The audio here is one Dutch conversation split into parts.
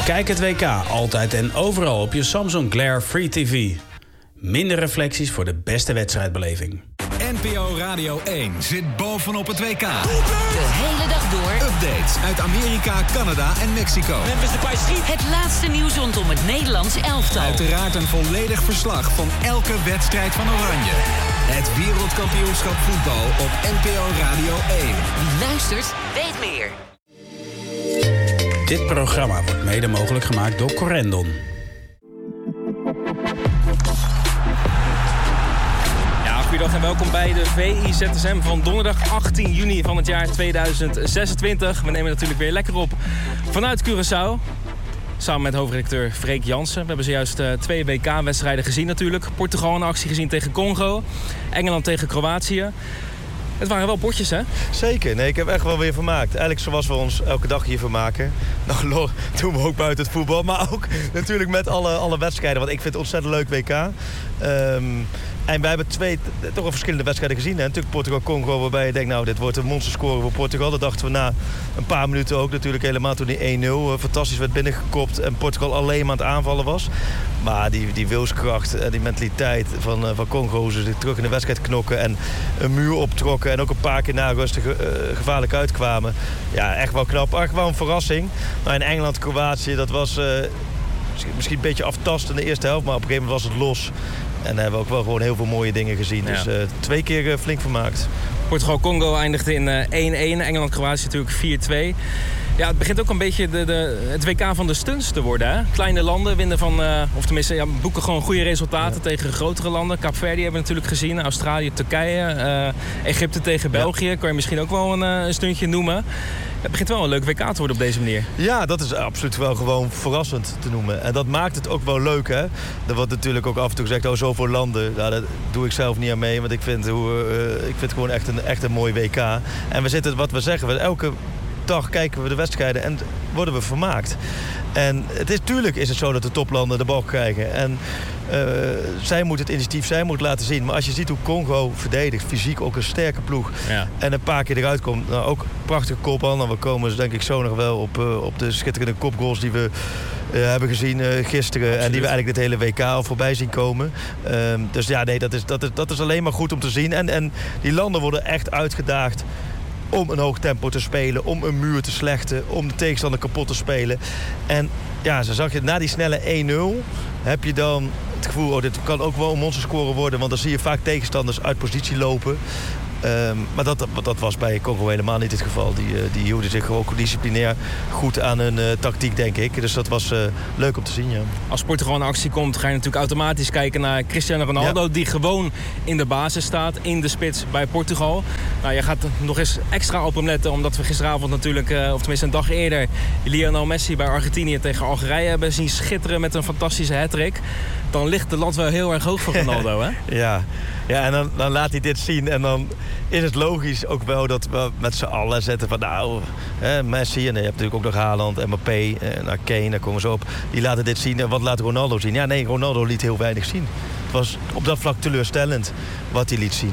Kijk het WK altijd en overal op je Samsung Glare Free TV. Minder reflecties voor de beste wedstrijdbeleving. NPO Radio 1 zit bovenop het WK. De hele dag door. Updates uit Amerika, Canada en Mexico. Het laatste nieuws rondom het Nederlands elftal. Uiteraard een volledig verslag van elke wedstrijd van Oranje. Het wereldkampioenschap voetbal op NPO Radio 1. Wie luistert, weet meer. Dit programma wordt mede mogelijk gemaakt door Corendon. Goedendag en welkom bij de VI-ZSM van donderdag 18 juni van het jaar 2026. We nemen natuurlijk weer lekker op vanuit Curaçao. Samen met hoofdredacteur Freek Jansen. We hebben zojuist 2 WK-wedstrijden gezien natuurlijk. Portugal in actie gezien tegen Congo. Engeland tegen Kroatië. Het waren wel potjes, hè? Zeker. Nee, ik heb echt wel weer vermaakt. Eigenlijk zoals we ons elke dag hier vermaken. Nou, doen we ook buiten het voetbal. Maar ook natuurlijk met alle wedstrijden. Want ik vind het ontzettend leuk WK. En wij hebben 2 toch wel verschillende wedstrijden gezien. Hè? Natuurlijk Portugal-Congo, waarbij je denkt, nou, dit wordt een monsterscore voor Portugal. Dat dachten we na een paar minuten ook natuurlijk helemaal toen die 1-0 fantastisch werd binnengekopt. En Portugal alleen maar aan het aanvallen was. Maar die wilskracht en die mentaliteit van Congo, ze terug in de wedstrijd knokken en een muur optrokken. En ook een paar keer na rustig gevaarlijk uitkwamen. Ja, echt wel knap. Echt wel een verrassing. Maar in Engeland-Kroatië, dat was misschien een beetje aftast in de eerste helft. Maar op een gegeven moment was het los. En daar hebben we ook wel gewoon heel veel mooie dingen gezien. Ja. Dus 2 keer flink vermaakt. Portugal-Congo eindigde in 1-1. Engeland-Kroatië natuurlijk 4-2. Ja, het begint ook een beetje het WK van de stunts te worden. Hè? Kleine landen winnen of tenminste boeken gewoon goede resultaten tegen grotere landen. Kaapverdi hebben we natuurlijk gezien. Australië, Turkije. Egypte tegen België. Kan je misschien ook wel een stuntje noemen. Het begint wel een leuk WK te worden op deze manier. Ja, dat is absoluut wel gewoon verrassend te noemen. En dat maakt het ook wel leuk, hè. Er wordt natuurlijk ook af en toe gezegd, zoveel landen. Nou, daar doe ik zelf niet aan mee, want ik vind het gewoon echt een mooi WK. En we zitten, wat we zeggen, elke dag kijken we de wedstrijden en worden we vermaakt. En tuurlijk is het zo dat de toplanden de bal krijgen. En zij moeten het initiatief, zij moeten laten zien. Maar als je ziet hoe Congo verdedigt, fysiek ook een sterke ploeg. Ja. En een paar keer eruit komt, nou, ook prachtige kopbal. Nou, we komen denk ik zo nog wel op de schitterende kopgoals die we hebben gezien gisteren. Absoluut. En die we eigenlijk dit hele WK al voorbij zien komen. Dus ja, nee, dat is alleen maar goed om te zien. En die landen worden echt uitgedaagd om een hoog tempo te spelen, om een muur te slechten, om de tegenstander kapot te spelen. En ja, zo zag je, na die snelle 1-0 heb je dan het gevoel, dit kan ook wel een monsterscore worden, want dan zie je vaak tegenstanders uit positie lopen. Maar dat was bij Congo helemaal niet het geval. Die hielden zich ook disciplinair goed aan hun tactiek, denk ik. Dus dat was leuk om te zien, ja. Als Portugal in actie komt, ga je natuurlijk automatisch kijken naar Cristiano Ronaldo, die gewoon in de basis staat, in de spits bij Portugal. Nou, je gaat nog eens extra op hem letten, omdat we gisteravond natuurlijk, of tenminste een dag eerder, Lionel Messi bij Argentinië tegen Algerije hebben zien schitteren met een fantastische hat-trick. Dan ligt de lat wel heel erg hoog voor Ronaldo, hè? Ja, en dan laat hij dit zien en dan is het logisch ook wel dat we met z'n allen zetten van Messi, en je hebt natuurlijk ook nog Haaland, Mbappé, Kane, daar komen ze op. Die laten dit zien. En wat laat Ronaldo zien? Ja, nee, Ronaldo liet heel weinig zien. Het was op dat vlak teleurstellend wat hij liet zien.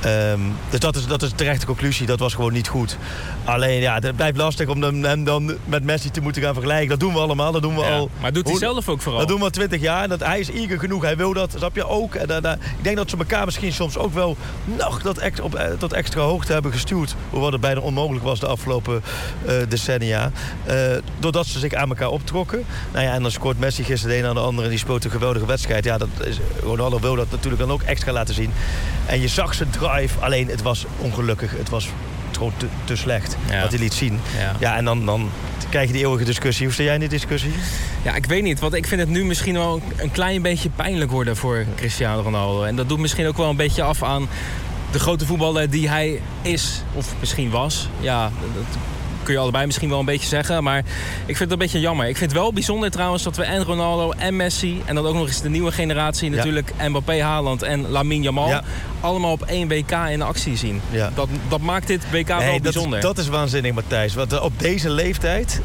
Dus dat is de terechte conclusie. Dat was gewoon niet goed. Alleen, ja, het blijft lastig om hem dan met Messi te moeten gaan vergelijken. Dat doen we allemaal. Dat doen we al. Maar doet hij zelf ook vooral? Dat doen we al 20 jaar. Hij is eager genoeg. Hij wil dat. Snap je ook? En, ik denk dat ze elkaar misschien soms ook wel nog tot extra hoogte hebben gestuurd. Hoewel het bijna onmogelijk was de afgelopen decennia. Doordat ze zich aan elkaar optrokken. Nou ja, en dan scoort Messi gisteren de een aan de andere. En die speelt een geweldige wedstrijd. Ja, Ronaldo wil dat natuurlijk dan ook extra laten zien. En je zag zijn drive. Alleen het was ongelukkig. Het was gewoon te slecht wat hij liet zien. Ja, en dan krijg je die eeuwige discussie. Hoe sta jij in die discussie? Ja, ik weet niet. Want ik vind het nu misschien wel een klein beetje pijnlijk worden voor Cristiano Ronaldo. En dat doet misschien ook wel een beetje af aan de grote voetballer die hij is. Of misschien was. Ja, dat kun je allebei misschien wel een beetje zeggen. Maar ik vind het een beetje jammer. Ik vind het wel bijzonder trouwens dat we en Ronaldo en Messi, en dan ook nog eens de nieuwe generatie natuurlijk, Mbappé, Haaland en Lamine Yamal, allemaal op 1 WK in actie zien. Ja. Dat maakt dit WK wel bijzonder. Dat is waanzinnig, Matthijs. Want op deze leeftijd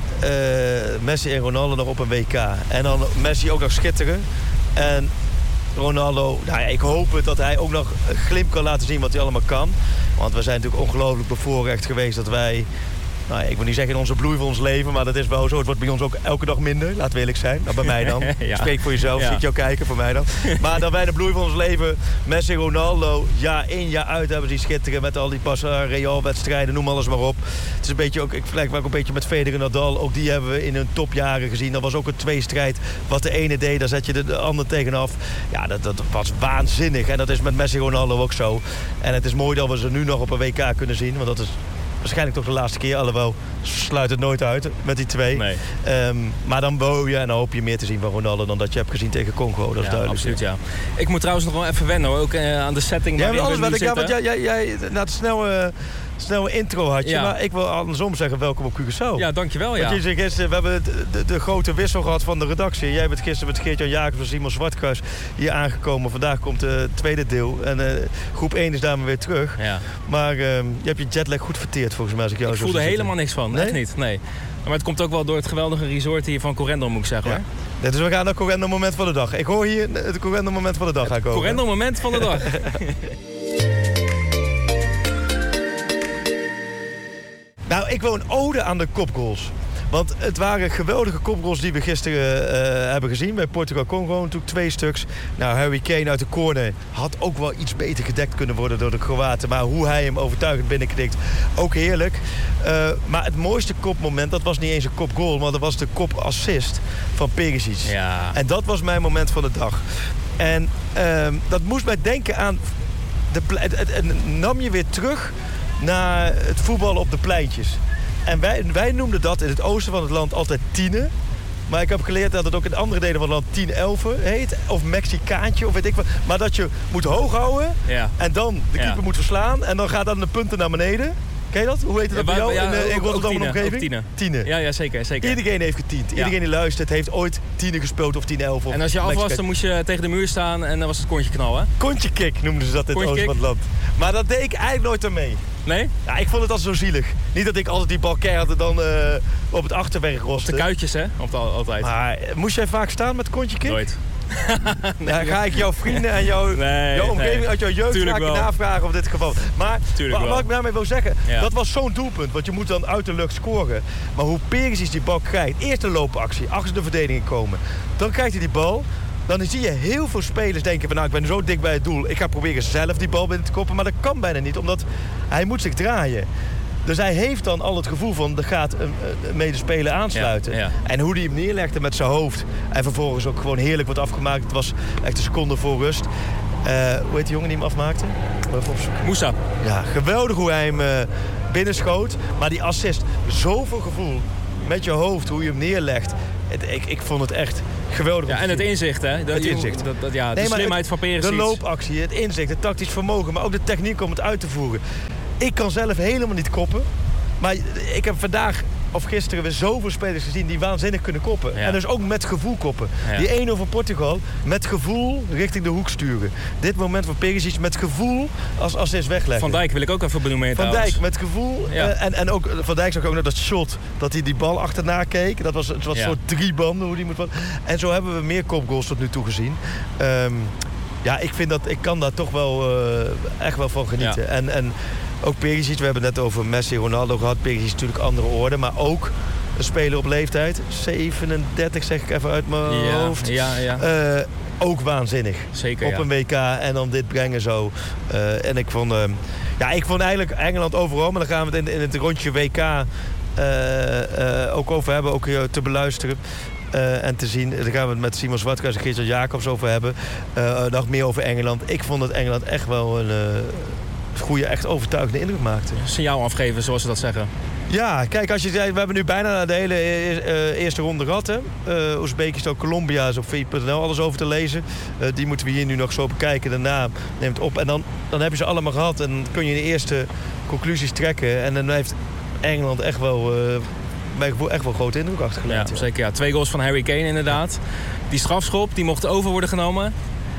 Messi en Ronaldo nog op een WK. En dan Messi ook nog schitteren. En Ronaldo, nou ja, ik hoop dat hij ook nog een glimp kan laten zien wat hij allemaal kan. Want we zijn natuurlijk ongelooflijk bevoorrecht geweest dat wij Nou ja, ik wil niet zeggen in onze bloei van ons leven, maar dat is wel zo. Het wordt bij ons ook elke dag minder, laten we eerlijk zijn. Nou, bij mij dan. Ja. Spreek voor jezelf, zie ik jou kijken, voor mij dan. Maar dan bij de bloei van ons leven, Messi, Ronaldo, jaar in, jaar uit hebben ze die schitteren met al die Real-wedstrijden, noem alles maar op. Het is een beetje ook, ik vergelijk me ook een beetje met Federer en Nadal. Ook die hebben we in hun topjaren gezien. Dat was ook een tweestrijd. Wat de ene deed, daar zet je de ander tegenaf. Ja, dat was waanzinnig. En dat is met Messi, Ronaldo ook zo. En het is mooi dat we ze nu nog op een WK kunnen zien, want dat is waarschijnlijk toch de laatste keer. Alhoewel, sluit het nooit uit met die twee. Nee. Maar dan wou je en dan hoop je meer te zien van Ronaldo dan dat je hebt gezien tegen Congo. Dat is duidelijk. Absoluut, ja. Ik moet trouwens nog wel even wennen hoor. Ook aan de setting waarin we nu zitten. Want jij na het snelle intro had je. Ja. Maar ik wil andersom zeggen, welkom op Curaçao. Ja, dankjewel. Ja. Want je zei gisteren, we hebben de grote wissel gehad van de redactie. Jij bent gisteren met Geert-Jan Jacobs en Simon Zwartkruis hier aangekomen. Vandaag komt het tweede deel. En groep 1 is daarmee weer terug. Ja. Maar je hebt je jetlag goed verteerd volgens mij. Als ik voelde helemaal niks van. Nee? Echt niet, nee. Maar het komt ook wel door het geweldige resort hier van Correndo, moet ik zeggen. Ja. Hoor. Dus we gaan naar Correndo moment van de dag. Ik hoor hier het Correndo moment van de dag aankomen. Correndo moment van de dag. Nou, ik wil een ode aan de kopgoals. Want het waren geweldige kopgoals die we gisteren hebben gezien bij Portugal-Congo. Natuurlijk 2 stuks. Nou, Harry Kane uit de corner had ook wel iets beter gedekt kunnen worden door de Kroaten. Maar hoe hij hem overtuigend binnenknikt, ook heerlijk. Maar het mooiste kopmoment, dat was niet eens een kopgoal, maar dat was de kopassist van Perisic. Ja. En dat was mijn moment van de dag. En dat moest mij denken aan... Het nam je weer terug naar het voetballen op de pleintjes. En wij noemden dat in het oosten van het land altijd tienen. Maar ik heb geleerd dat het ook in andere delen van het land 10-11 heet. Of Mexicaantje, of weet ik wat. Maar dat je moet hoog houden. Ja. En dan de keeper moet verslaan. En dan gaat dan de punten naar beneden. Ken je dat? Hoe heet dat bij jou in Rotterdam omgeving? Tienen. Ja, zeker. Iedereen heeft getiend. Ja. Iedereen die luistert heeft ooit tienen gespeeld of 10-11. En als je af was, dan moest je tegen de muur staan en dan was het kontje knallen. Kontje kick noemden ze dat in het oosten van het land. Maar dat deed ik eigenlijk nooit aan mee. Nee? Ja, ik vond het altijd zo zielig. Niet dat ik altijd die bal keihard dan op het achterwerk roste. Op de kuitjes, hè? Altijd. Maar moest jij vaak staan met kontje kick? Nooit. Nee. Ja, ga ik jouw vrienden en jouw omgeving uit jouw jeugd ga ik je navragen op dit geval. Maar wat ik daarmee wil zeggen, dat was zo'n doelpunt. Want je moet dan uit de lucht scoren. Maar hoe Perisic die bal krijgt, eerst een loopactie, achter de verdediging komen. Dan krijgt hij die bal. Dan zie je heel veel spelers denken van, nou, ik ben zo dik bij het doel. Ik ga proberen zelf die bal binnen te koppen. Maar dat kan bijna niet, omdat hij moet zich draaien. Dus hij heeft dan al het gevoel van, er gaat een medespeler aansluiten. Ja, ja. En hoe hij hem neerlegde met zijn hoofd. En vervolgens ook gewoon heerlijk wordt afgemaakt. Het was echt een seconde voor rust. Hoe heet die jongen die hem afmaakte? Moussa. Ja, geweldig hoe hij hem binnenschoot. Maar die assist, zoveel gevoel. Met je hoofd, hoe je hem neerlegt. Ik vond het echt geweldig. Ja, en het inzicht, hè? Het inzicht. De slimheid van Perisic. De loopactie, het inzicht, het tactisch vermogen. Maar ook de techniek om het uit te voeren. Ik kan zelf helemaal niet koppen. Maar ik heb vandaag of gisteren weer zoveel spelers gezien die waanzinnig kunnen koppen. Ja. En dus ook met gevoel koppen. Ja. Die 1-0 van Portugal met gevoel richting de hoek sturen. Dit moment van Perisic met gevoel als assist wegleggen. Van Dijk wil ik ook even benoemen. Van Dijk met gevoel. Ja. En ook Van Dijk zag ik ook nog dat shot dat hij die bal achterna keek. Dat was een soort 3 banden hoe die moet. En zo hebben we meer kopgoals tot nu toe gezien. Ja, ik kan daar toch wel echt wel van genieten. Ja. En ook Perisic, we hebben het net over Messi, Ronaldo gehad. Perisic is natuurlijk andere orde, maar ook een speler op leeftijd. 37 zeg ik even uit mijn hoofd. Ja. Ook waanzinnig. Zeker, op een WK en dan dit brengen zo. En ik vond eigenlijk Engeland overal, maar dan gaan we het in het rondje WK ook over hebben, ook te beluisteren. En te zien, daar gaan we het met Simon Zwartkruis en Geert-Jan Jacobs over hebben. Nog meer over Engeland. Ik vond dat Engeland echt wel een goede, echt overtuigende indruk maakte. Signaal afgeven, zoals ze dat zeggen. Ja, kijk, we hebben nu bijna de hele eerste ronde gehad. Oezbekistan, Colombia is op VI.nl alles over te lezen. Die moeten we hier nu nog zo bekijken. Daarna neemt het op. En dan heb je ze allemaal gehad. En dan kun je de eerste conclusies trekken. En dan heeft Engeland echt wel... bij gevoel echt wel grote indruk achtergelaten. Ja, zeker. Ja. 2 goals van Harry Kane inderdaad. Die strafschop, die mocht over worden genomen.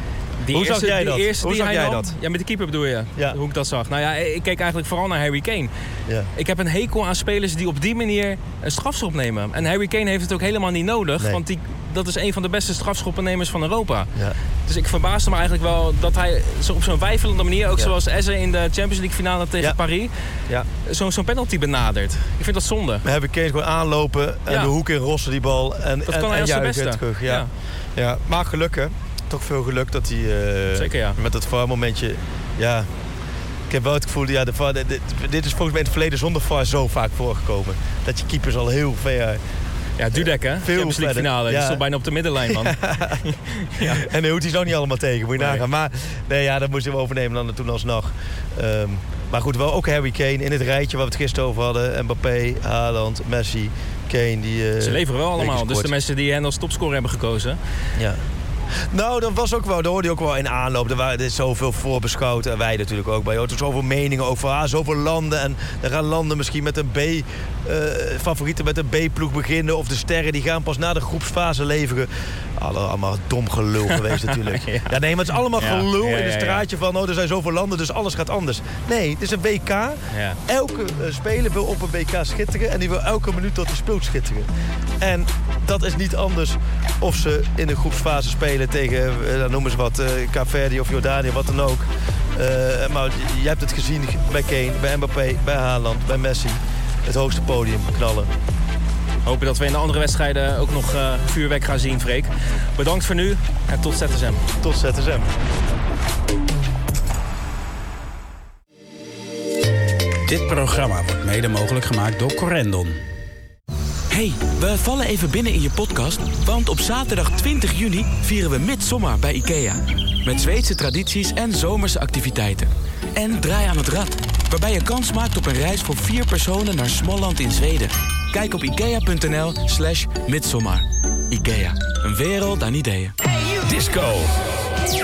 Hoe zag jij dat? Hoe zag jij dat? Ja, met de keeper bedoel je? Ja. Hoe ik dat zag? Nou ja, ik keek eigenlijk vooral naar Harry Kane. Ja. Ik heb een hekel aan spelers die op die manier een strafschop nemen. En Harry Kane heeft het ook helemaal niet nodig. Nee. Want dat is een van de beste strafschoppennemers van Europa. Ja. Dus ik verbaasde me eigenlijk wel dat hij op zo'n weifelende manier... ook zoals Eze in de Champions League finale tegen Paris... zo'n penalty benadert. Ik vind dat zonde. We hebben Kane gewoon aanlopen en de hoek in rossen die bal. En kan hij als de beste. Terug. Ja. Maar geluk, hè. Toch veel geluk dat hij Zeker, met dat VAR-momentje... Ja, ik heb wel het gevoel... Ja, dit is volgens mij in het verleden zonder VAR zo vaak voorgekomen. Dat je keepers al heel ver... Ja, Dudek, hè? Champions League finale. Die stond bijna op de middenlijn, man. Ja. En daar hoeft hij zo niet allemaal tegen, moet je nagaan. Maar dat moesten we overnemen dan toen alsnog. Maar goed, wel ook Harry Kane in het rijtje waar we het gisteren over hadden. Mbappé, Haaland, Messi, Kane. Ze leveren wel allemaal. Dus de mensen die hen als topscorer hebben gekozen. Ja. Nou, dat was ook wel, daar hoorde je ook wel in aanloop. Er is zoveel voorbeschouwd en wij natuurlijk ook bij. Er zijn zoveel meningen over, zoveel landen. En dan gaan landen misschien met een favorieten met een B-ploeg beginnen. Of de sterren die gaan pas na de groepsfase leveren. Allemaal dom gelul geweest natuurlijk. Ja, nee, maar het is allemaal gelul in een straatje van... er zijn zoveel landen, dus alles gaat anders. Nee, het is een WK. Ja. Elke speler wil op een WK schitteren... en die wil elke minuut dat hij speelt schitteren. En dat is niet anders of ze in de groepsfase spelen... tegen, noemen ze wat, Kaapverdië of Jordanië, wat dan ook. Maar je hebt het gezien bij Kane, bij Mbappé, bij Haaland, bij Messi. Het hoogste podium knallen. Hopen dat we in de andere wedstrijden ook nog vuurwerk gaan zien, Freek. Bedankt voor nu en tot ZSM. Tot ZSM. Dit programma wordt mede mogelijk gemaakt door Corendon. Hey, we vallen even binnen in je podcast, want op zaterdag 20 juni vieren we Midsommar bij IKEA. Met Zweedse tradities en zomerse activiteiten. En Draai aan het Rad, waarbij je kans maakt op een reis voor 4 personen naar Småland in Zweden. Kijk op ikea.nl/midsommar. IKEA, een wereld aan ideeën. Disco.